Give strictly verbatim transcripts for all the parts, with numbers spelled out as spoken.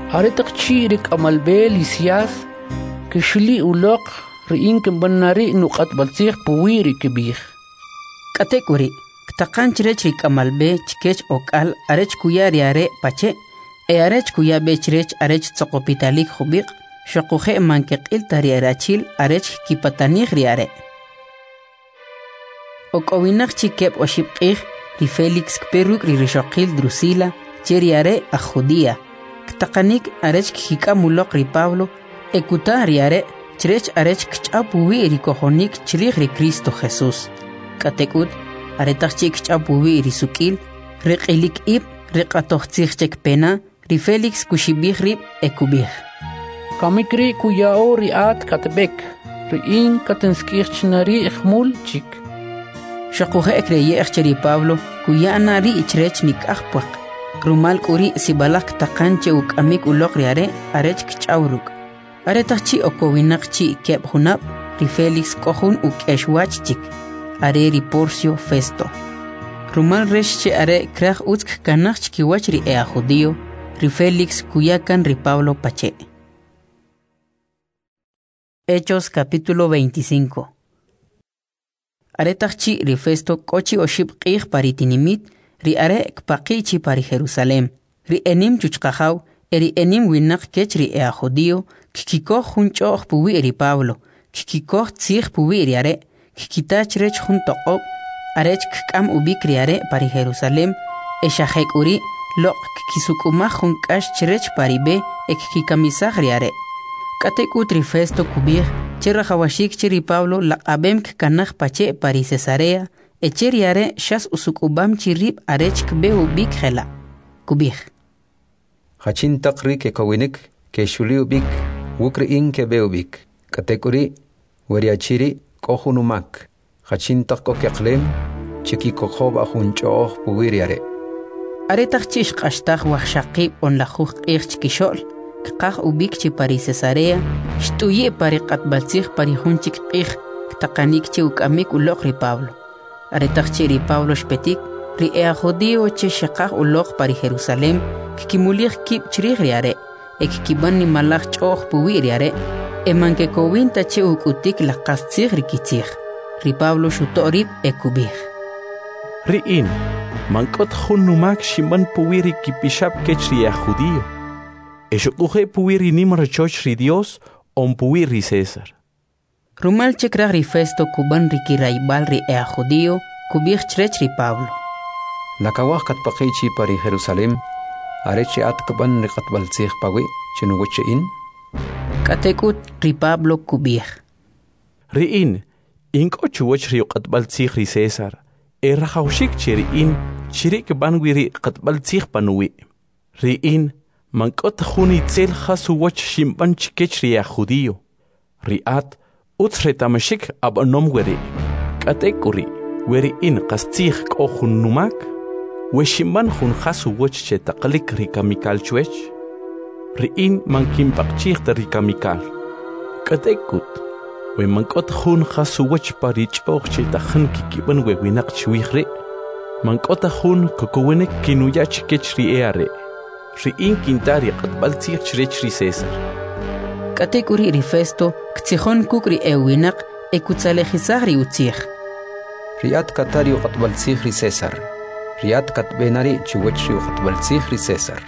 Aretak chi rik amalbe lisias kishli ulok riin kimbanari nuqat balsig puwiri kibih. Katekuri ktaqan chirech rik amalbe chikech okal arech kuya riare pache e arech kuya bechirech arech tsokopitalik khubik shaquje mankeqil tariarachil arech kipatanig riare. Okowinak chikep oshibqih ri Felix kperuk ri rishaqil Drusila cheriare a Judía. Ktaqanik arech kikamulok ri Pablo ekuta riare chirech arech kchapuwi ri kojonik chirich ri Cristo Jesús. Katekut aretach chik kchapuwi ri sukil riqilik ib riqatochtzich chek pena ri Felix kushibih ri ekubih. Kamikri kuyao riat katbek riin katenskirchnari ikhmul chik. Shaquje ekreye echeri Pablo kuyana ri ichrech nik ahpuak. Rumal kuri sibalak taqanche uk amik ulok riare arech kchawruk. Aretachchi okowinakchi keb hunab ri Felix kohun uk eshwach chik. Are ri Porcio Festo. Rumal reshche are krach utsk kanach kiwach ri ea judío ri Felix kuyakan ri Pablo pache. Hechos capítulo veinticinco. Aretachchi ri Festo kochi oshib qih paritinimit ri are kpaqichi pari Jerusalem. Ri enim chuchqajaw eri enim winak kech ri ea judío kikikoh junchoh puwi ri Pablo kikikoh tzih puwi ri are kikitach rech jun toqob arech kkam ubik ri are pari Jerusalem eshajek uri loq kisukumah jun kash chirech pari be ek kikamisaj ri are. Katekut ri Festo kubih cherra hawashik chiri Pablo laqabem kanaj pache pari Cesarea echeriare shas usukubam chirib arech kbe ubik khela kubih. Hachin taqri ke kawinik ke shuli ubik wukri in ke be ubik katekuri wariachiri kohunumak hachin taqko ke qlem chiki kokhob ahunchoh puwiriare. Aretach chish qashtaq wahshaqib on la khuq irch kishol qaq ubik chi pari Cesarea shtuye pari qatbalsig pari hunchik qih taqanik chi ukamik uloq ri Pablo. Aretach chi ri Pablo shpetik ri ea judío che shaqaq uloq pari Jerusalem kikimulig kib chirih riare ek kiban ni malach choh puwi riare eman ke kowinta che ukutik la qastzig ri kitzig ri Pablo shutorib ekubih. Ri in mankot khunnumak shimban puwi ri kipishab kech ri ea judío. Esho uge puwiri nimar choch ri Dios on puwiri César. Rumal chekrag ri Festo kuban ri kiraibal ri ea judío kubih chrech ri Pablo. Nakawah katpaqichi pari Jerusalem areche at kuban ri qatbalzig pawi chinuguche in. Katekut ri Pablo kubih. Ri in inko chuwach ri qatbalzig ri César erra hawshik chiri in chirik banwiri qatbalzig panuwi. Ri in mankot khuni tsel khasu wach shimban chikech ri judío riat utsretamashik abanom weri katekuri weri in qastig kohun numak we shimban khun khasu wach che taqlik ri kamikal chwech ri in mankim paqchig ri kamikal katekut we mankot khun khasu wach parich och che takhn kikiban we winak chwihre mankot khun kokowenek kinuyach kech ri eare ri in kintari qatbalzig chrech ri César. Katekuri ri Festo ktsikhon kukri ewinak ekutsalejizag ri utzig. Riat katari qatbalzig ri César. Riat katbenari chiwech ri qatbalzig ri César.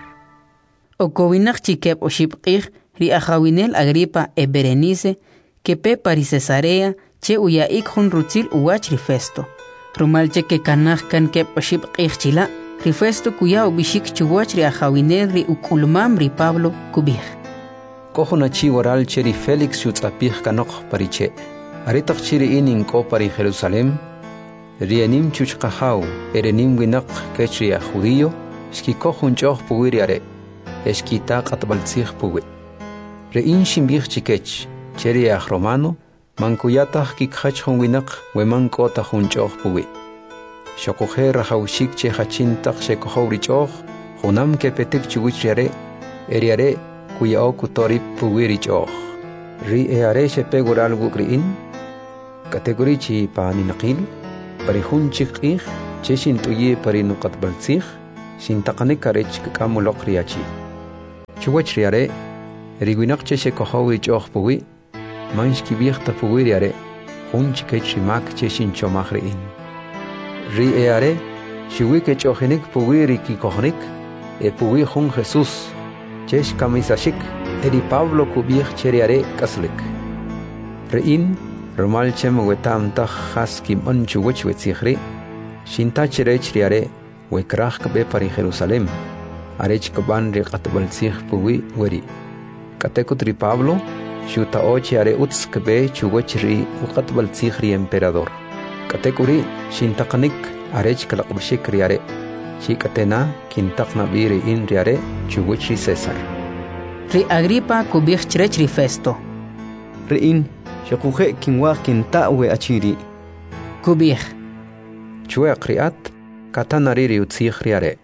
Okowinak chikep oshibqig ri ajawinel Agripa e Berenice kepe pari Cesarea che uyaik jun rutzil uwach ri Festo. Rumal che ke kanaj kan kep oshibqig chila ri Festo kuya ubishik chuwach ri ajawinel ri ukulmam ri Pablo kubih. Kohunachi waral cheri Felix yutzapih kanok pariche. Aritach chiri inin ko pari Jerusalem. Rienim chuchqahaw erenim winak kechri a judío. Shki kohun choh puwiriare. Eshkita qatbalzig puwi. Rein shimbih chikech cheri a romano. Mankuyatah kikhach hun winak weman ko tahun choh puwi. Shokoje rahawshik che hachin tak shekohori choh, hunam ke petik chuwich yare, eriare kuyao kutorip puwiri choh. Ri eare shepe gural gukriin, kategori chi paani naqil, pari hun chikih, che shin tuye pari nuqat balzig, shin taqanik karech kakamulok riachi. chuwach riare, riguinak cheche kohawi choch puwi, manshki biechta puwi riare, hunch ke chimak cheshin chomach riin. Ri eare, shiwike chochinik puwi riki kohnik, e puwi hun Jesus, chesh kamisashik, eri Pablo kubiech cheriare kaslik. Riin, romal chem wetam tach has kim on chuwach wetsichri, shinta cherech riare, wekrach kabe pari Jerusalem. Arech kaban re qatbal sikh puwi weri katekut ri Pablo shuta ochi are uts kabe chugochri uqatbal sikh ri emperador katekuri shintaqnik arech kalaqbshik ri are shikatena kintaqna biri in ri are chugochri César ri Agripa kubich chrech ri Festo ri in shaquje kinwa kinta we achiri kubich chue qriat katanari ri utsikh ri are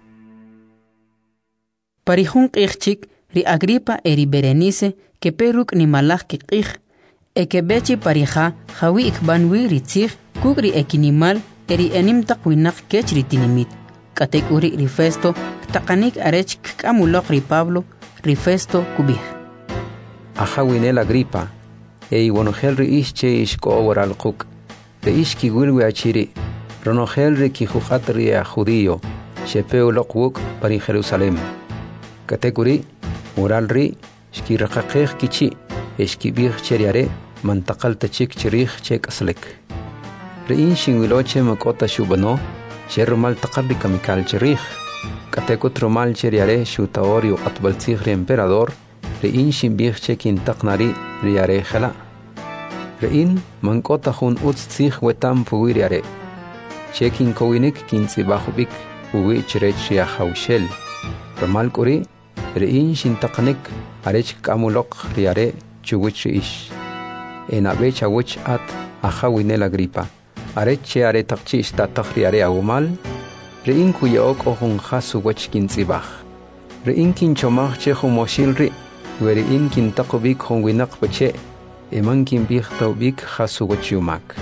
Parihun qixchik ri Agripa eri Berenice que peruk ni malach ki qix e que bechi parija jawi ikbanwi ri tzig kugri ekinimal eri enim taqwinak kech ri tinimit katek uri ri Festo taqanik arech kamulok ri Pablo ri Festo kubih ajawinel Agripa e iwonogel ri ische ishko waral quk ri ishki wilwi achiri ronogel ri ki juqat ri a judío shepeu loqwuk pari Jerusalem kategori moral ri shki raqaqeq kichi eshki bih cheriare mantaqal tachik chirih chek aslek ri inshin wiloche makota shubano shermal taqarri kamikal chirih katekot romal cheriare shutaorio atbal tigre emperador ri inshin bih chekin taqnari riare khala ri in mankota hun uts tig wetam puwiriare chekin kowinik kinsi bahubik puwi chirech ya haushel romal kuri Rein shintaqnik arech kamulok riare chuwich ish enabe chawich at ajawinel Agripa arech are taqchi istataq riare awmal rein kuyaok ohun khasu wach kinzibah rein kin chomach che khumoshil ri werin kin taqbik hon winaq bache eman kin bih tawbik khasu wach yumak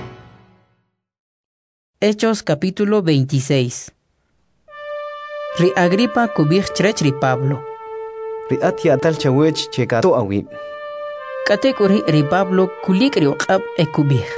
Hechos capítulo veintiséis Ri Agripa kubich chrech ri Pablo. Ri atia tal chawech chekato awi. Katek uri ri Pablo kulik ri uqab e kubich.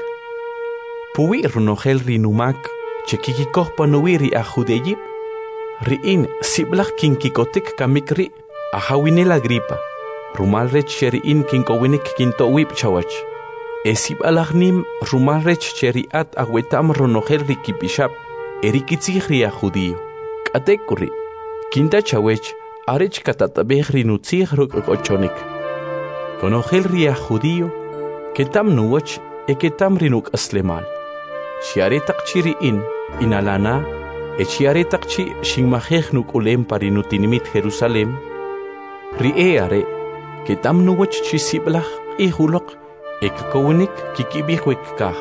Puwi runogel ri numak chekikikoh panuwi ri ajudeyib. Ri in siblach kinkikotik kamikri ajawinel Agripa. Rumal rech sheri in kinkowinik kintowib chawach. Esib alachnim rumal rech sheri at awetam runogel ri kipishab. Erikitzig ri ajudío. Katekuri, kinta chawech, arech katatabeh rinutzig ruk ochonik. Konogel ria judío, que tam nuwach e que tam rinuk aslemal. Shiare takchiri in, inalana, e shiare takchi shingmajeh nuk ulem parinutinimit Jerusalem. Rie are, que tam nuwach chisiblach i hulok, e kakowinik kikibihwek kah.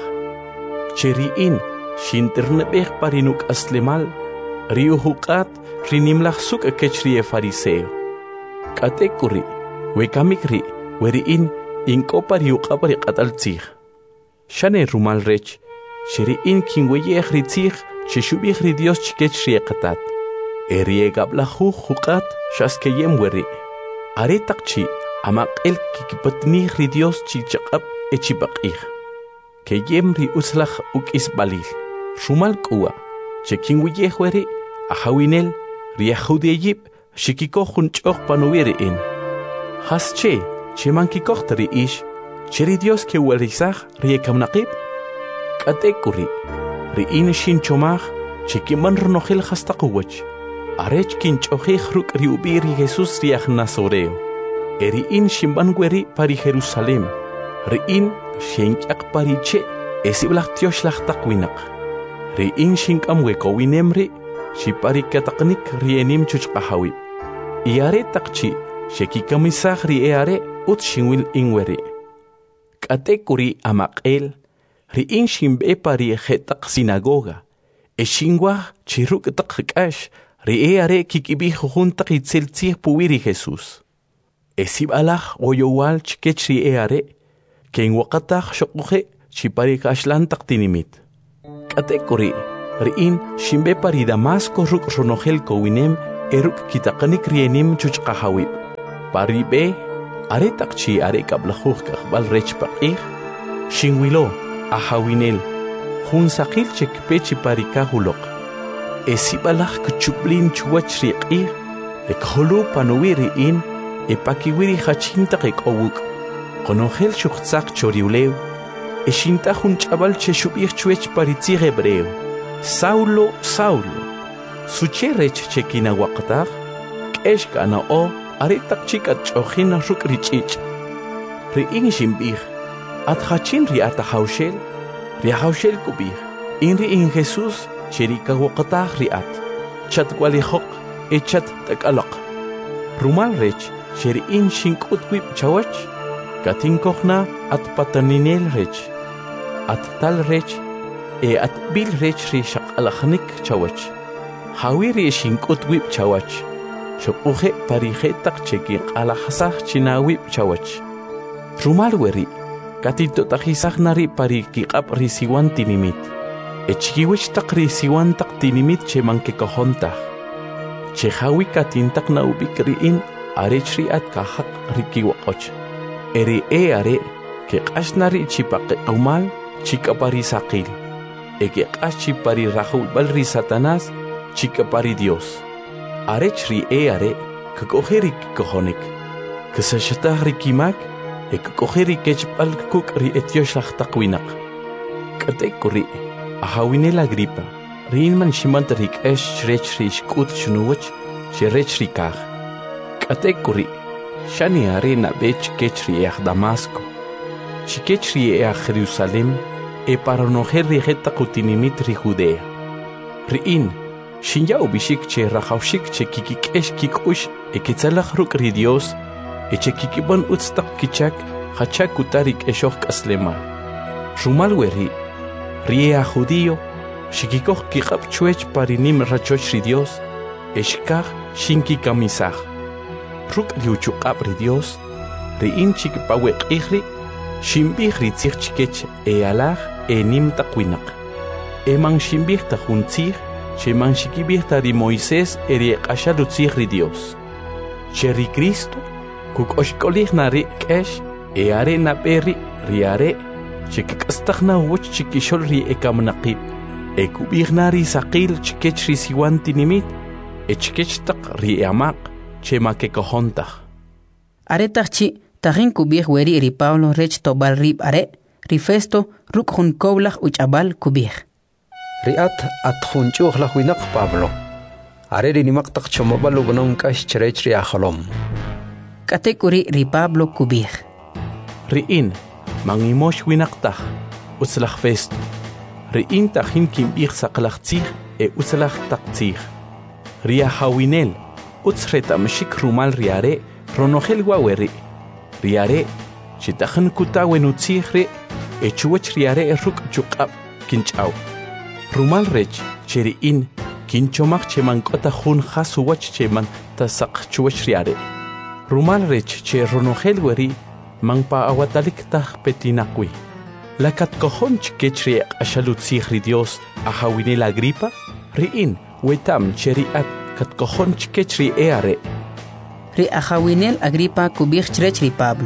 Cheri in, shinternebeh parinuk aslemal, Rio huqat rinimlach suk kechrie fariseo. Katekuri, wekamikri, weriin inkopa riuqapari qataltzig. Shane rumal rech, sheriin kinweyeh ritzig, chishubih ri Dios chikechrie qatat. Eriegablahu huqat shaskeyem weri. Aretaqchi amaqel kikipatnih ri Dios chichaqab echibaqih. Keyem ri uslach uk isbalil. Rumal kuwa, chekinweyeh weri, ajawinel riajudeyib shikikoh hunchoq panuwiri in. Hasche, chemankikoh tari ish, cheri Dios ke werizach riekamnaqib. Katekuri, riin shin chomach, chekiman runogel hastaquwach. Arech kinchohih ruk riubiri Jesus riaj Nazoreo. Eriin shimbangueri pari Jerusalem. Riin shenkiak pariche, esiblach tioshlach taqwinak. Riin shinkam wekowinemri, Shipari kataqnik rienim chuchqahawib. Iare taqchi, shekikamisah rieare ut shinwil inweri. Katekuri amaqel, riin shimbe pari jetaq sinagoga. E shingwah chiruk taqkash, rieare kikibih juntaq itzeltzih puwiri Jesus. E sibalach goyowal chikech rieare, ken waqataq shokuhe chipari kashlan taqtinimit. Katekuri, Riin shimbe pari Damasco ruk ronogel kowinem eruk kitaqanik rienim chuchqahawib. Paribe, aretak chi areka blajuj kakbal rech paqih, shinwilo, ahawinel, jun sakil chek pechi parikahulok. Esibalaj kuchublin chuwach riqih, ek holu panuwiri in, e pakiwiri hachinta ek owuk. Konogel shukhtzak choriuleu, e shinta jun chabal che shubih chuech paritzig hebreo. Saulo, Saulo, suche rech chekina waqtaq, k'eshkana o, aretak chikat chojina ruk richich. Ri'in shimbih, at hachin ri atahaushel, ri haushel kubih, in ri in Jesus, cherika waqtaq ri at, chat walihok, e chat takalaq. Rumal rech, cheri in shinkut wip chawach, katin kohna at pataninel rech, at tal rech, e at bil rech ri shaq alakhnik chawach. Hawiri shinkut wip chawach. Shopuje parije tak chekin alahasah china wip chawach. Rumal weri, katito tahisah nari pari kiqab risiwan tinimit. E chikiwich tak risiwan tak tinimit che manke kohontah. Che hawi katin tak na ubik riin arech ri at kahak rikiwakoch. Eri e are, ke kashnari chipake umal, chikapari sakil. Eke kashi pari rahul balri Satanás, chica pari Dios. Arech ri e are, que cogeri cojonek. Que se shatahri kimak, e que cogeri kechpal kuk ri etiosh lachtakwinak. Katekuri, ahawine la gripa, rinman shimantarik esh rech ri shkut chunuwach, sherech ri kach. Katekuri, shani are na bech kechri each Damasco. Chikechri each Jerusalem, e para noher rijeta kutinimit ri Judea. Riin, shinja ubishik che rachaushik che kikik esh kikush e kitzalach ruk ri Dios, e che kikibon utstak kichak, hachak kutarik eshok aslemal. Rumal weri, rie a judío, shikikoch kikab chuech parinim rachoch ri Dios, eshkach shinki kamisach. Ruk liuchukab ri Dios, riin chikipawek ihri, shimbih ri tzich chikech e alach e nim takwinak. E man shimbih ta juntzich, che man shikibih ta ri Moisés e ri ashalu tzich ri Dios. Che ri Cristo, kuk oshkolih na ri kesh, e are na peri ri are, che kikastach na wuch chikishol ri e kamnaqib. E kubih na ri sakil chikech ri siwan tinimit, e chikech tak ri e amak, che ma ke kohontach. Aretach chi, Tahin kubih weri ri Pablo rech tobal rib are, ri Festo ruk hun koblach uchabal kubih. Riat at hun chuchlach winak Pablo. Are ri nimaktak chomabalu gunong kash cherech ri achalom. Katekuri ri Pablo kubih. Riin, mangimosh winaktach, uslach Festo. Riin tahin kimbih saklach tzich e uslach tak tzich. Ria hawinel, utsreta mshik rumal riare, ronogel waweri. Riare, chitahan kutawen utzihre, e chuwach riare ruk chukab, kinchaw. Rumal rech, cheri in, kinchomak cheman kota hun hasuwach cheman tasak chuwach riare. Rumal rech, che ronogel weri, man pa awatalik tah petinakwi. La kat kohon chikechri ashalutzihri Dios, ahawine la gripa, riin, wetam cheri at kat kohon chikechri eare. Ri ahawinel Agripa kubih chrech ri Pablo.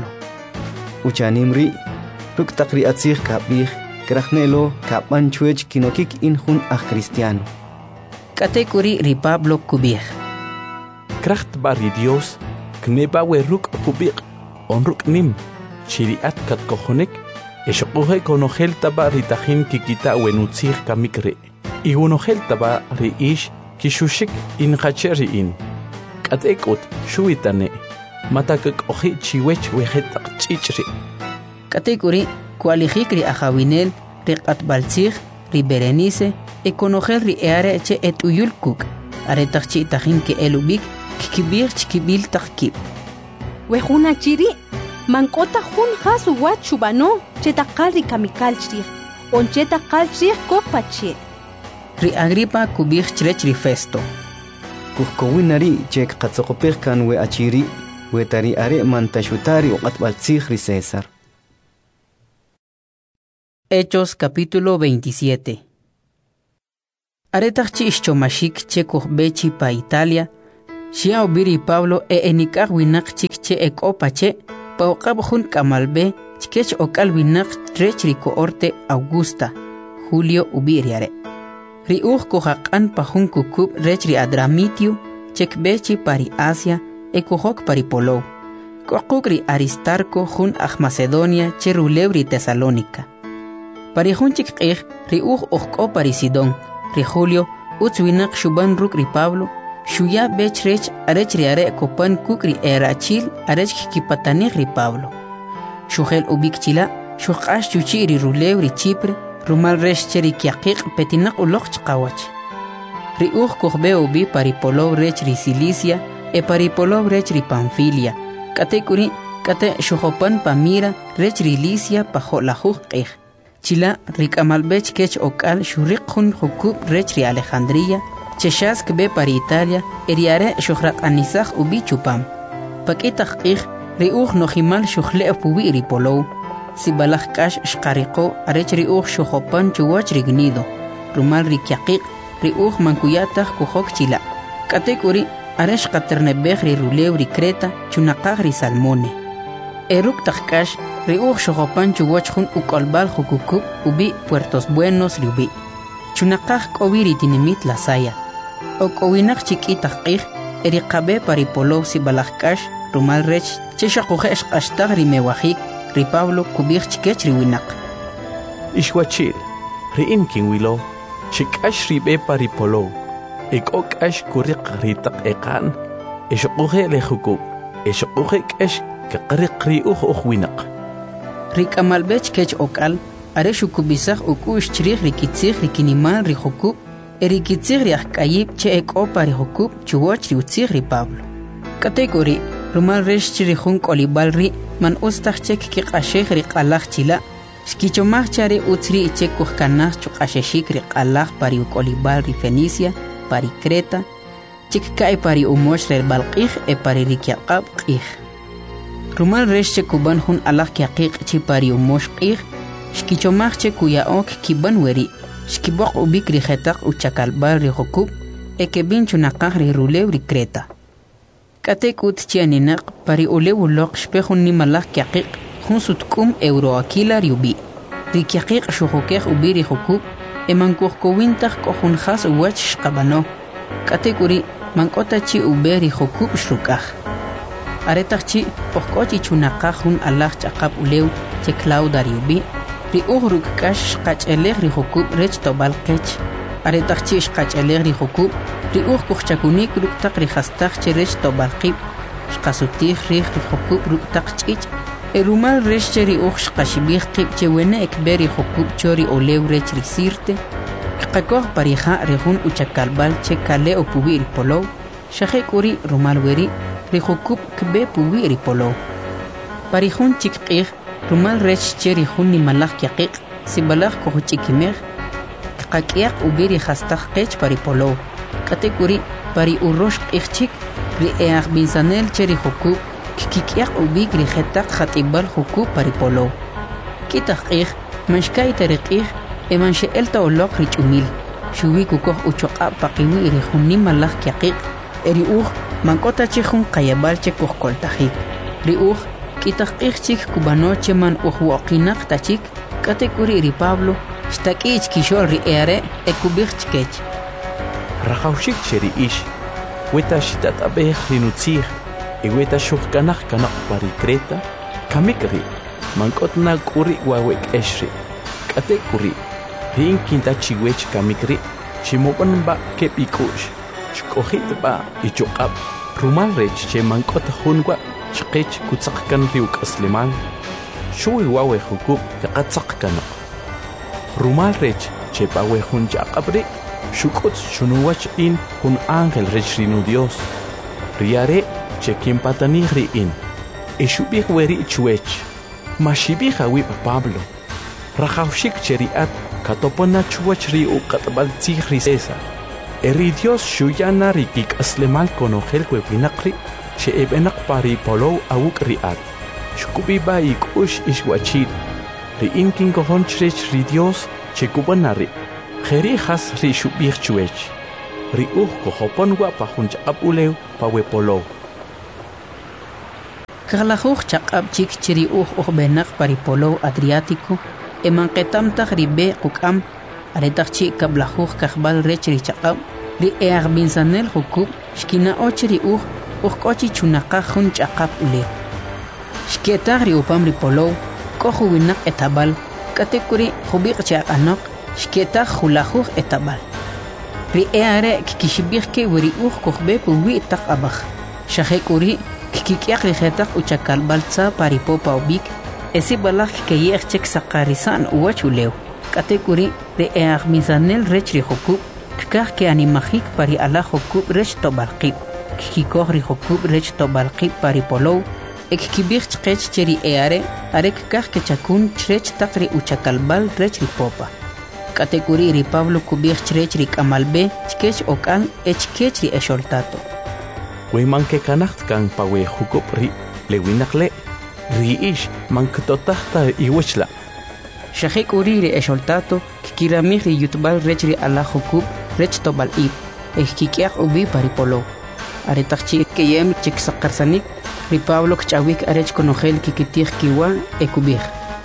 Uchanim ri, ruk takri atzich kapih, krachnelo kapan chuech kinokik in hun ah cristiano. Katekuri ri Pablo kubih. Kracht bari Dios, kneba we ruk kubih, on ruk nim, chiriat kat kohonek, eshokuhe konogel taba ritahim kikita wenutzich kamikre, y unogel taba ri ish kishushik in hacheri in. Katekut shuitane, matakak ohi chiwech wehetak chichri. Katekuri kualijik ri ahawinel, ri atbaltzich, ri Berenice, e konogel ri eare che et uyulkuk, aretach chi tahin ke elubik, kikibir chikibil takib. Wehuna chiri, mankota hun hasu wat chubano, chetakal ri kamikal chrich, on chetakal chrich kopachir. Ri Agripa kubih chrech ri Festo. Kuhkowinari chek katzokopir kan we achiri, we tari are mantashutari o atbaltzich ri César. Hechos capítulo veintisiete. Aretach chi ischomashik che kuhbechi pa Italia, Xia ubiri Pablo e enikaq winaq chikche e kopache pauqab jun kamalbe chkech okal winaq rech riko orte Augusta Julio ubiriare. Ri uj kohaqan pa jun kukub rech ri Adramitio chekbechi pari Asia e kohok pari Polo. Kokuk ri Aristarco jun aj Macedonia che rulew ri Tesalónica. Pari jun chikqij ri uj ojko pari Sidón. Ri Julio utz winaq shuban ruk ri Pablo Shuya bech rech arech riare kopan kukri erachil arech kipatanir ri Pablo. Shugel ubik chila, shuqash chuchi ri rulew ri Chipre, rumal resh cheri kiaqiq petinak uloq chqawach. Ri uj kohbe ubi paripolo rech ri Cilicia, e paripolo rech ri Panfilia. Kate kuri, kate shuhopan pamira rech ri Licia pajo la juj qej. Chila ri kamalbech kech okal shuriq hun hukub rech ri Alejandría, Cheshas kbe pari Italia, eriare shuhraq anisaq ubi chupam. Pakitaq qij, ri uj nojimal shuhle pubi ri Polo. Si balaj kash shqariqo, arech ri uj shuhopan chuwach rignido. Rumal ri kiaqiq, ri uj mankuyataq kuhok chila. Katek uri, aresh qaternebej ri rulew ri Creta, chunaqaq ri Salmone. Eruk taq kash, ri uj shuhopan chuwach jun ukolbal jukukub ubi Puertos Buenos ri ubi. Chunaqaq k'owi ri tinimit la saya. Ok'owinaq chik'itaq qij, eri qabe paripolo si balaj kash, rumal rech, che shaqujesh qashtaq ri mewajik, ri Pablo kubij chikech ri winaq. Ixwachil, ri inkin wilo, chikash ri be paripolo, ek'okash kuriq ri taq eqan, eshuquje le jukub, eshuquje kash kaqriq ri uj uj winaq. Ri kamalbech kech okal, are shukubisaq ukush chriq ri kitzij ri kinimal ri jukub, eri kitzij ri ajkayib che ek'opa ri jukub chuwoch ri utzij ri Pablo. Katek uri, rumal resh ri jun k'olibal ri man ustaq chek kiq'ashej ri q'alaj chila, xkichomaj chari utz ri ichek kujkanaj chuq'axexik ri q'alaj pari uk'olibal ri Fenicia, pari Creta, chikka'y pari umoch ri balq'ij e pari ri kyaq'ab q'ij. Rumal resh che kuban jun alaj kyaqiq chi pari umoch q'ij, xkichomaj che kuya'ok kiban weri, xkiboq ubik ri jetaq uchakalbal ri jukub, e kebin chunaqaj ri rulew ri Creta. Katek ut chianinaq pari ulew uloq xpejun nimalaj kyaqiq, jun sutkum euroakila ri ubi. Ri kyaqiq xujukeq ubi ri jukub, e mankujkowintaj kojun jas uwach xqabano. Katek uri mankota chi ube ri jukub xrukaj. Aretaq chi ojkochi chunaqaj jun alaj chaqab ulew che Clauda ri ubi, ri uj ruk'kax xqach'elej ri jukub rech tobal qech. Aretaq chi xqach'elej ri jukub, ri uj kujchakunik ruk'taq ri jastaq che rech tobal qib, xqasutij rij ri jukub ruk'taq ch'ich', e rumal rech che ri uj xqaxibij qib che wene ekbe ri jukub cho ri olew rech ri Sirte, qakoj parija ri jun uchakalbal che kale o pubi ri Polo, xajek uri rumal weri ri jukub kbe pubi ri Polo. Pari jun chikq'ij, rumal rech che ri jun nimalaj kyaqiq, si balaj kujuch'ikimej, qak'iyaq ubi ri jastaq qech pari Polo. Katek uri pari urox q'ij chik, ri eaj binsanel che ri jukub, kik'iyaq ubik ri jetaq jat'ibal jukub pari Polo. Kitaq q'ij, manxka'yta ri q'ij, e manxe'elta oloq ri ch'umil, xuwi kukoj uchoq'ab paqiwi ri jun nimalaj kyaqiq, e ri uj mankota che jun qayabal che kujkoltajik. Ri uj kitaq q'ij chik kubano che man uj woqinaq ta chik, katek uri ri Pablo, xtak'ich kixol ri eare e kubij chkech. Rajawxik che ri ix, weta xitat'abej ri nutzij, e weta xujkanaj kanaq pari Creta, kamik ri, mank'otna k'uri wawe k'ex ri. Katek uri, ri inkinta chiwech kamik ri, ximob'anba keb' ik'u'x, xk'ojitb'a ichoq'ab, rumal rech che mank'ot jun wa' chqech kutzaq kan ri uk'aslimal, xuwi wawe jukub kaqatzaq kanaq. Rumal rech che pawe jun chaq'ab ri, xuk'utz xunuwach in jun ángel rech ri nu Dios. Riare che kinpatanij ri in, e xub'ij weri chwech, ma xib'ij awib' Pablo. Rajawxik che ri at katopona chuwach ri uqatb'al tzij ri César. E ri Dios xuyana ri kik'aslimal konojel wewinaq ri, che eb'enaq pari Polo awuk' ri at. Xkub'iba ik'ux ixwachil, ri in kinkojonch rech ri Dios che kubana ri, jeri jas ri xub'ij chwech. ri uj kohopon wa pa jun chaqap ulew pa wepolow. Kaglajuj chaqap chik chiri uj uj benak paripolow Adriático, emanqetamtaj ri be quk'am, aretaj chi kablajuj kajbal rech ri chaqap, ri eagbinsanel jukub, shkina och ri uj, uj kochi chunaqaj jun chaqap ulew. Shketaj ri upam ri polow, koju winak etabal, katekuri jubiq chaqanok, shketaj julajuj etabal. Ri eare kikishibijke wiri uj kujbe puwi tak abaj. Shajekuri kikikiaq ri jetaq uchakalbaltza paripopa ubik, esi balaj kikeyej chek saqarisan uwach ulew. Katekuri ri eagmisanel rech ri jukub, kikaj ke animajik pari ala jukub rech tobalqib. Kikikoj ri jukub rech tobalqib paripolow, ekikibij chqech cheri eare, are kikaj ke chakun chrech tak ri uchakalbal rech ri popa. Katekuri ri Pablo kubij chrech ri kamalbe, chkech okan echkech ri esholtato. Weyman ke kanacht kan pa we jukub ri lewinakle, ri ish man ktotajta iwechla. Shajek uri ri esholtato, kikiramij ri yutbal rech ri ala jukub rech tobal ib, ekkikiaq ubi paripolow. Aretajchi keyem chik sakarsanik, ri Pablo kchawik arech konojel kikitij kiwa ekubij.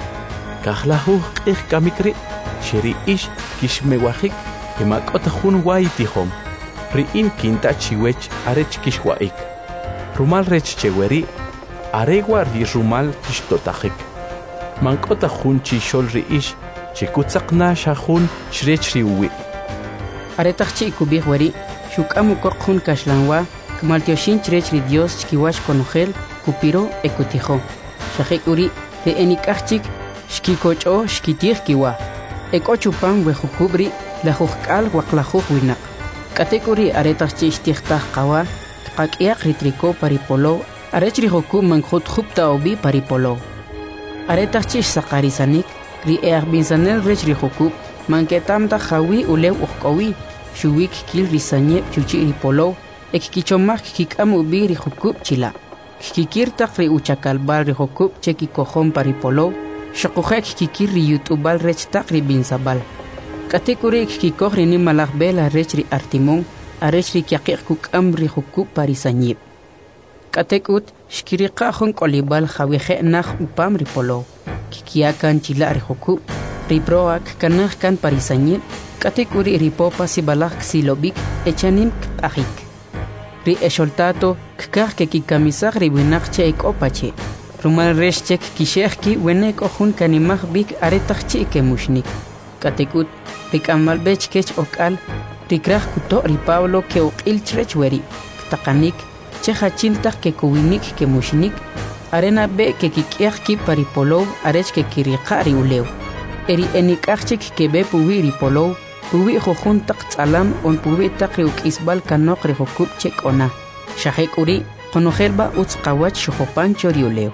Kajlajuj q'ij kamikri, sheri ish kishmewajik kemak'ota jun way tijom. Ri'in kinta chiwech arech kishwaik. Rumal rech cheweri, aregwa ri rumal kishtotajik. Mank'ota jun chixol ri ish, chikutzaqna xajun shrech ri uwi. Aretajchi ikubij weri, shuk'am ukoq jun kaxlanwa, kmaltioshin chrech ri Dios chkiwach konojel, kupiro ekutijo. Shajek uri, ri enikajchik, shkikoch'o shkitij kiwa. Ekochupan wejukubri, lajujk'al waqlajuj winak. Katekuri aretajchi ishtijtaj qawa, qak'iaq ri triko paripolow, arech ri jukub manjut jupta obi paripolow. Aretajchi saqarisanik, ri eagbinsanel rech ri jukub, manketamta jawi ulew ujkowi, shuwik kil ri sanyeb chuchi ri polow, ekkichomaj kikam ubi ri jukub chila. Kikirtaq ri uchakalbal ri jukub cheki kojon paripolow, shokujek kikir ri yutubal rech taq ri binsabal. Katekuri kikoj ri nimalaj bela rech ri artimon, arech ri kiaqiq kukam ri jukub parisanyeb. Katekut shkiriqa jun kolibal jawije naj upam ri polow, kikiakan chila ri jukub, ri proak kanaj kan parisanyeb, katekuri ri popa sibalaj ksilobik echanim k'ajik. Ri esholtato kikaj ke kikamisaj ri winak che ekopache. Rumal resh chek kishejki wenek ojun kanimaj bik aretajchi kemushnik. Katekut ri kamalbech kech okal, ri kraj kuto ri Pablo ke uqil chrech weri, ktaqanik, che hachiltaj ke kuwinik kemushnik, arena be ke kikiajki paripolow arech ke kiriqa ri ulew. Eri enikajchik ke be puwi ri polow, puwi jojun taq tz'alam on puwi taq ri uk'isbal kanok ri jukub chek ona. Shajek uri, konojelba utz qawach xujopancho ri ulew.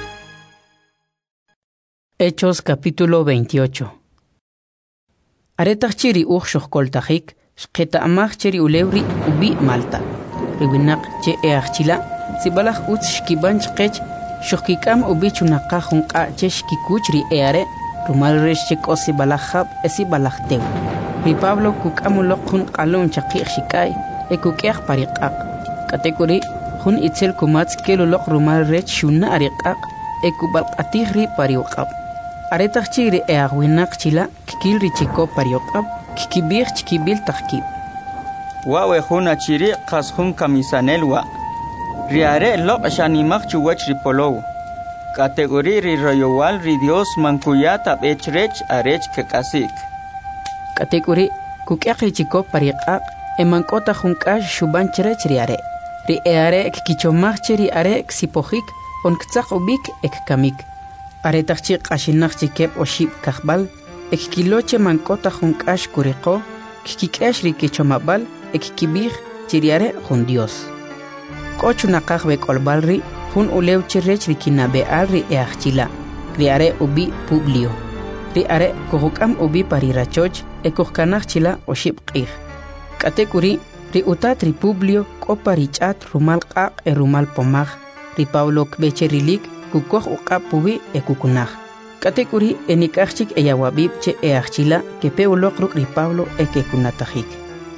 Hechos capítulo veintiocho. Aretajchi ri uj xojkoltajik, xqeta'maj che ri ulew ri ubi Malta. Ri winaq che eajchila, sibalaj utz xkiban chqech, xojkik'am ubi chunaqaj jun q'a' che xkikuch ri eare, rumal rex che k'o sibalaj jab e sibalaj tew. Ri Pablo kuk'am uloq jun q'alun chaqiq xik'ay, e kuk'eaj pariq'aq. Katekuri jun itzel kumatz kel uloq rumal rex xuna' ri q'aq, e kubalq'atij ri pariwq'ab. Aretajchi ri eajwinaq chila, kikil ri chiko pariwq'ab, kikibij chkibil tajkib. Wawe jun achiri qas jun kamisanelwa. Ri are loq xanimaj chuwach ri polow. Kategori ri royowal ri Dios mankuyata b'echrech arech kek'asik. Kategori kuk'eq ri chiko pariq'aq, emank'ota jun k'ax xuban chrech ri are. Ri eare kkichomaj che ri are ksipojik, on ktzaq ubik ekkamik. Aretajchi q'axinaj chikeb oxib kajbal, ekkiloche mank'ota jun k'ax kuriqo, kkik'ex ri kichomabal, ekkibij che ri are jun Dios. K'o chunaqaj bek'olbal ri, jun ulew che rech ri kinabe'al ri eajchila, ri are ubi Publio. Ri are kujuk'am ubi parirachoch, ekujkanaj chila oxib q'ij. Katekuri, ri utat ri Publio k'o parich'at rumal q'aq e rumal pomaj, ri Pablo kbeche rilik, kukoj uq'ab puwi e kukunaj. Katekuri enikajchik eyawabib che eajchila kepe uloq ruk' ri Pablo e kekunatajik.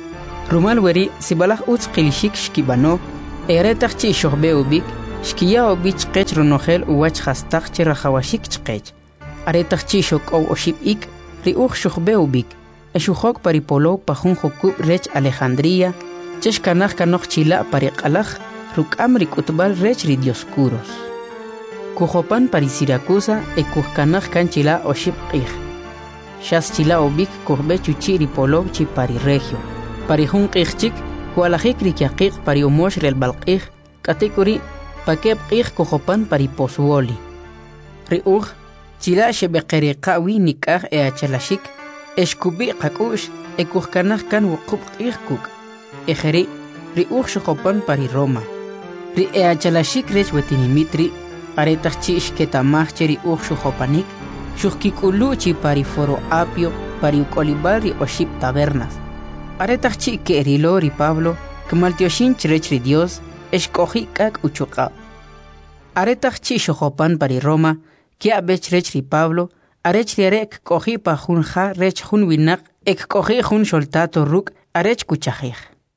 Rumal weri sibalach uts qilishik shkibano, eretach chi shohbeu bik, shkiya obich qech ronohel uwach hastach chi rahawashik chqech. Aretach chi shok o oshib ik, riuch shohbeu bik, eshuhok paripolo pahun hokub rech Alejandría, chesh kanach kanoch chila pariq alach, ruk amrik utbal rech ridioscuros. Kujopan pari Siracusa e kuhkanach kanchila oshib ik. Shas chila obik kuhbe chuchi ripolo chi pari regio. Pari hun qixchik, hualajik rikiaqiq pari umosh rel balqix, katekuri, pakeb qix kujopan pari posuoli. Riuj, chila shebeqeri qawi nikaj e achalashik, eshkubi qakush, e kuhkanach kan wukub qix kuk. Ejeri, riuj shojopan pari Roma. Ri e achalashik rech wetinimitri, aretachchi ishketamach cheri uj shojopanik, shuhkikulu chi pari foro apio, pari ukolibal ri oshib tabernas. Aretachchi que erilo ri Pablo, que maltioshin chrechri Dios, escogi kak uchuqa. Aretachchi shojopan pari Roma, que abech rechri Pablo, arechri arek cogi pa junja rech jun winak, ek cogi jun soltato ruk, arech kuchajij.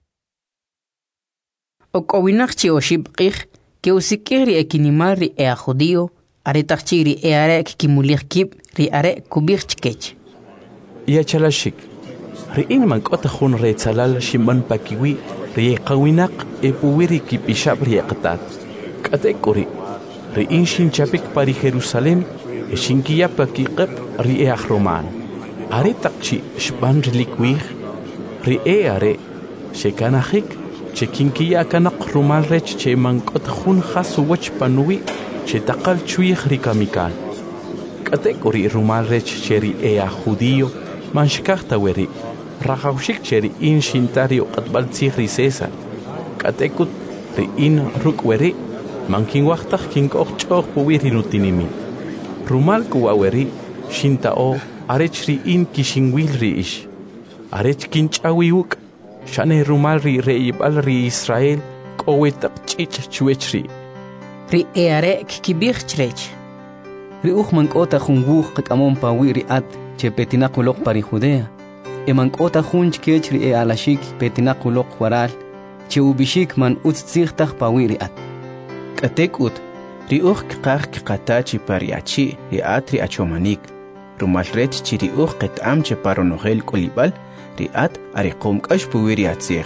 Ok owinakchi oshib qij, que usikiri ekinimal ri ea judío, aretachchi ri e arek kimulich kib, ri arek kubich chkech. Yachalashik. Riin mankota jun retzalal shiman pakiwi ri qawinak e puwiri kipishab ri qatat. Katekuri. Riin shinchapik pari Jerusalem e shinkiyapa kiqab ri e Roman. Are takchi shban relikwih ri e are shekanahik che kinkiya kanaq rumal rech che mankota jun khasuwach panui che taqal chuih ri kamikal. Katekuri rumal rech che ri e judío manshkachta weri. Rajawshik cheri in shintario qatbal tzihri César. Katekut ri in rukweri mankin waqtaq kinkoq ch'oq puwiri nutinimi. Rumal kuwaweri shintao arech ri in kishinwil ri ish. Arech kinch'awiuk shane rumal ri reibal ri Israel kowetaq ch'ich chuechri. Ri eare kikibich chrech. Ri uj mankota junwuj qamon pawi ri at che petinaquloq pari Judea. Emankota junch kech ri e alashik petinaquloq waral che ubishik man utzigtaq pawiri at. Katek ut ri uj qaq qatachi pariachi ri at ri achomanik. Rumal rech chi ri uj qetam che paronogel kolibal ri at ariqom qash puwiri atzig.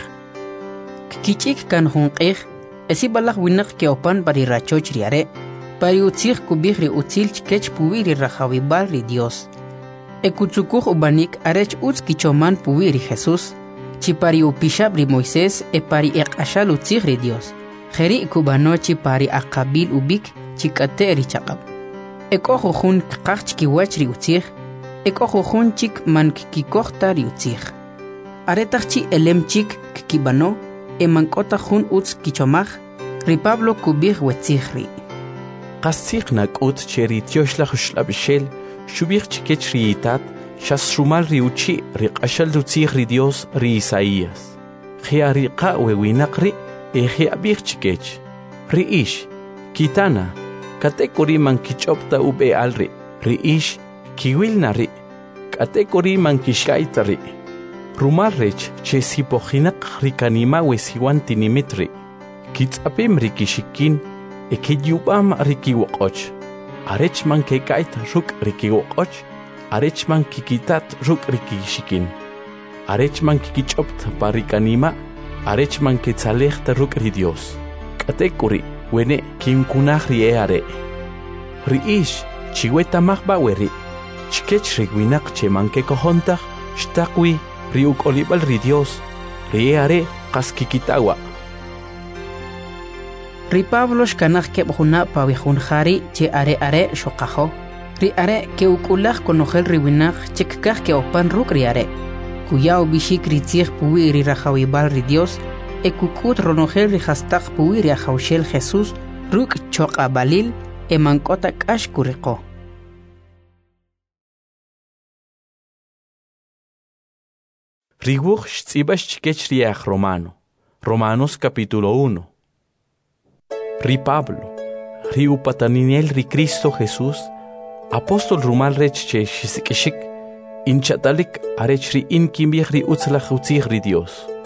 Kichik kan junqij esi balaq winaq ke opan pari rachoch ri are pari utzig kubih ri utzil kech puwiri rajawibal ri Dios. Ekutsukuj ubanik arech utz kichoman puwiri Jesús, chi pari upishab ri Moisés e pari eqashal utzig ri Dios. Jeri kubano chi pari aqabil ubik chi kate ri chaqab. Ekojo jun qaq chkiwach ri utzig, ekojo jun chik man kikikohta ri utzig. Aretach chi elem chik kikibano, e mankota jun utz kichomaj, ri Pablo kubig wetzig ri. Qasig nak ut cheri tioshlach shlabshel, shubich chikech riitat, shas rumal riuchi riqashal rutzig ri Dios ri Isaías. Jia riqa wewinaq ri e jia bich chikech. Ri ish, kitana, katekuri man kichopta ube al ri. Ri ish, kiwilna ri. Katekuri man kishkaita ri. Rumal rech che sipojinak rikanima wesiwan tinimit ri. Kitzapim ri kishikin, e kidyubam ri kiwoqoch. Arech man kekait ruk rikiwoqoch, arech man kikitat ruk rikishikin. Arech man kikichopt parikanima, arech man ketzalejta ruk ri Dios. Katekuri, wene kinkunaj ri eare. Ri ish, chiweta mahba weri. Chkech rigwinak che man kekojontaj, shtakwi ri ukolibal ri Dios, ri eare kaskikitawa. Ri Pablo shkanaj keb juna pawihun jari che are are shoqajo. Ri are ke ukulaj konojel ri winaj chekkaj ke opan ruk ri are. Kuyao bishik ri tzig puwi ri rajawibal ri Dios, e kukut ronojel ri hastaq puwi ri ajawshel Jesús ruk choqa balil e mankota kash kuriqo. Riwuj shtsibash chikech ri aj Romano. Romanos capítulo uno. Ri Pablo, ri upataninel ri Cristo Jesús, apóstol rumal rech che shisikishik, inchatalik arech ri in kimbih ri utzlach utzig ri Dios.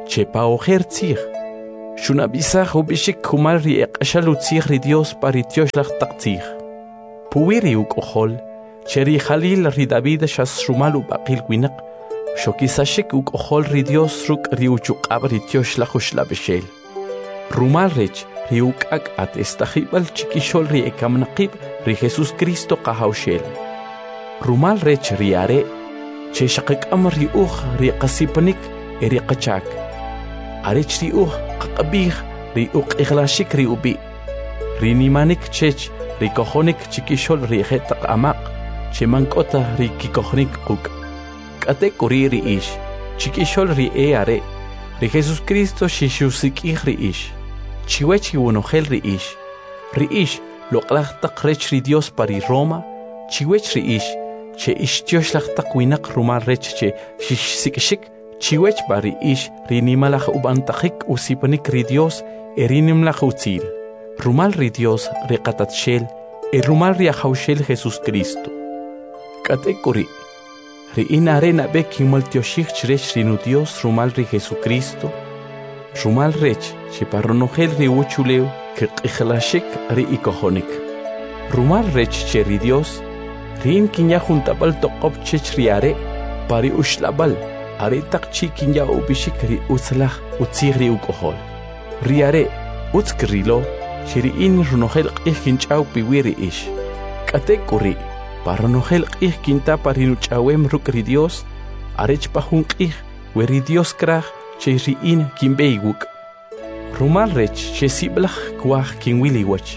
chepa ojer tzig. Shunabisaj ubishik kumal ri eqashal utzig ri Dios paritiosh lach taktzig. Puwiri uk ojol, cheri Jalil ri David shas rumal ubaqil winak, shokisashik uk ojol ri Dios ruk ri uchuqab ri tiosh lachush labeshel. Rumal rech ri ukak at estajibal chikishol ri ekamnaqib ri Jesus Cristo qahawshel. Rumal rech ri are, che shaqikam ri uj ri qasipanik eri qachak. Arech ri uj qaqabih ri uq iglashik ri ubi. Ri nimanik chech ri kojonik chikishol ri jetaq amaq, che mankota ri kikojonik quk. Kate kuri ri ish, chikishol ri e are, ri Jesus Cristo shishusik ri ish. Chiwechi wonogel ri ish. Ri ish loqlahtaq rech ri Dios pari Roma, chiwech ri ish, che ish tiosh lahtaq winak rumal rech che shishsikshik, chiwech bari ish ri nimalaj ubantajik usipanik ri Dios erinimlaj utzil. Rumal ri Dios ri qatatshel, e rumal ri ajawshel Jesus Cristo. Kate kuri, ri inare nabe kimal tioshik chrech ri nu Dios rumal ri Jesucristo, rumal rech che parronogel ri uchuleu que qijlashik ri ikojonik. Rumal rech che ri Dios, rin kinya juntabal toqob chech ri are, pari ushlabal, are takchi kinya ubishik ri utzlaj utzig ri ukojol. Ri are, utzkrilo, chiri in runogel qih kinchaw piwiri ish. Kate kuri, parronogel qih kinta parinuchawem ruk ri Dios, arech pahun qih, we ri Dios kraj, che ri in kinbeiguk. Rumal rech che siblaj kwaj kinwiliwach.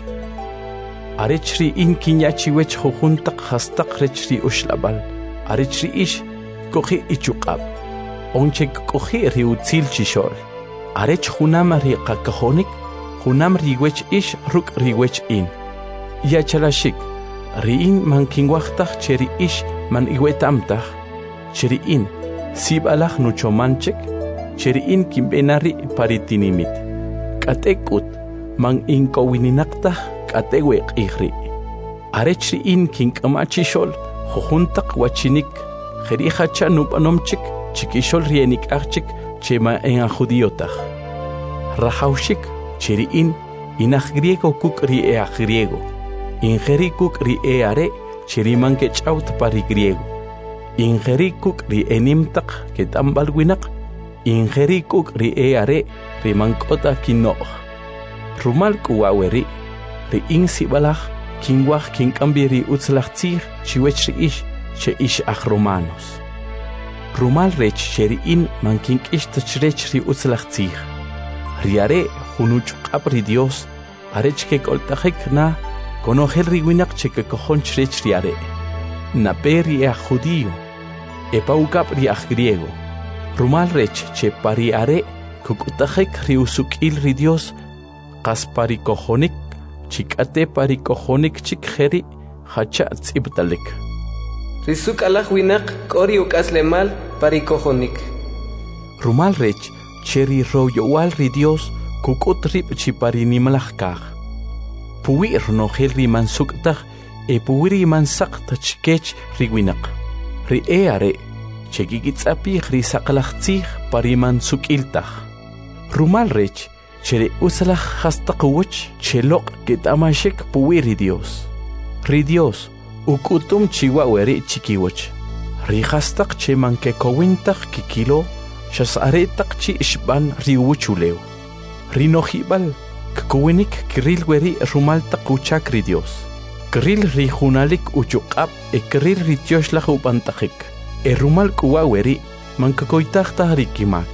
Arech ri in kinyachiwech jujuntaq hastaq rech ri ushlabal. Arech ri ish koji ichuqab. Onche koji ri utzil chishol. Arech junam ri qakajonik, junam ri wech ish ruk ri wech in. Yachalashik, ri in man kinwajtaj che ri ish man iwetamtaj. Che ri in sibalaj nuchomanchek, che ri in kinbenari paritinimit. Katekut man inkowininaktah kateweq ihri. Arech ri in kinkamachishol, jujuntaq wachinik, jerihacha nupanomchik, chikishol rienik archik, chema en a judiotah. Rajaushik, cheri in, inaj griego kuk ri ea griego. Ingeri kuk ri eare, cheri man kechaut pari griego. Ingeri kuk ri enimtaq ketambal winak, ingeri kuk ri eare, ri mankota kinoj. Rumal kuwaweri, ri in sibalaj, kinwaj kinkambi ri utzlaj tzig, chiwech ri ish, che ish aj romanos. Rumal rech cheri in man kinkishtach rech ri utzlaj tzig. Ri are, junuchuqab ri Dios, arech ke koltajik na, konojel ri winak che ke kojonch rech ri are. Nape ri aj judío, epaukab ri aj griego. Rumal rech che pari are, kukutajik ri usukil ri Dios, qas pari kojonik, chikate pari kojonik chik jeri, hacha tzibtalik. Risuk alaj winak kori ukaslemal pari kojonik. Rumal rech cheri royowal ri Dios, kukut rip chipari nimalaj kaj. Puwi runogel ri mansuktaj, e puwiri mansaqta chikech ri winak. Ri e are, chekikitsapij ri saqlaj tzig pari mansukiltaj. Rumal rech, chere usalaj hastaqwach, cheloq ketamashek puwi ri Dios. Ri Dios, ukutum chiwaweri chikiwach. Ri hastaq che mankekowintaj kikilo, shas aretaq chi ishban ri wuchuleu. Ri nojibal, kkuwinik kiril weri rumal taquchak ri Dios. Kiril ri junalik uchuqab e kiril ri tioslaj upantajik. E rumal kuwaweri mankakoytajtaj ri kimak.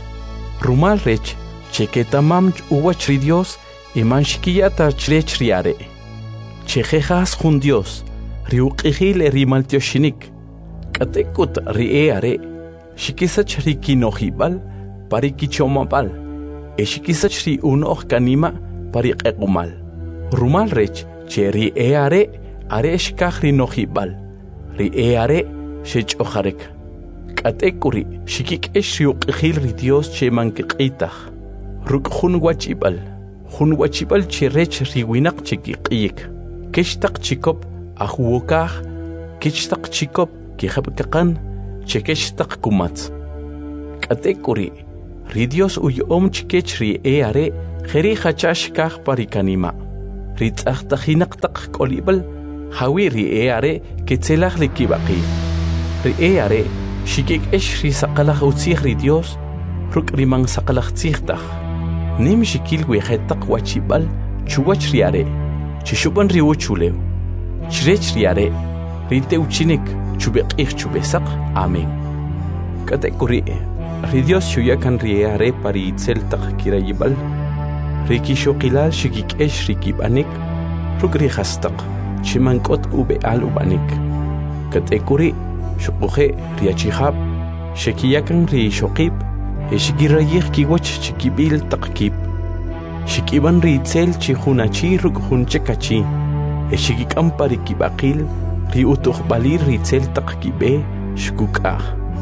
Rumal rech, cheketamam uwach ri Dios, e manshkiyata chrech ri are. Chejejas jun Dios, ri uqijil e ri maltioshinik. Katekut ri e are, shikisach ri kinojibal, pari kichomabal. E shikisach ri unoj kanima, pari qequmal. Rumal rech, che ri e are, are shkaj ri nojibal. Ri e are, shech ojarek. Katekuri, shikik esh ri uqijil ri Dios che mankiqitaj. Ruk jun wachibal, jun wachibal che rech ri winak che kiqiyik. Kishtaq chikop ahuokaj, kishtaq chikop kijabkaqan, che kishtaq kumatz. Katekuri, ri Dios uyom chikech ri e are kheri khachash kah parikanima ri tsahtahinaqtaq kolibal hawi ri e are ketzelaj likibaqi ri e are shikik esh ri saqalaj utzih ri Dios ruk rimang saqalaj tzihtaj nim shikil wejetaq wachibal chuwach ri are chishuban ri uchulew chrech ri are ri teuchinik chubeqih chubesaq amen katekuri ri Dios shuyakan ri e are pari itzeltaq kirayibal ri kishoqilal shikik esh ri kibanik ruk ri khastaq chimankot ube al ubanik katekuri shuquje ri achihab shikiyakan ri shoqib eshigirayih kiwach chikibil taqkib shikiban ri itzel chihunachi ruk hunchekachi eshigikam pari kibaqil ri utuqbalir ri itzel taqkibe shkukah